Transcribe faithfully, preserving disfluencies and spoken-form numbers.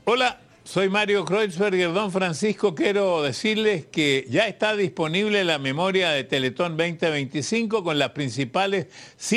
Hola, soy Mario Kreuzberger. Don Francisco, quiero decirles que ya está disponible la memoria de Teletón veinte veinticinco con las principales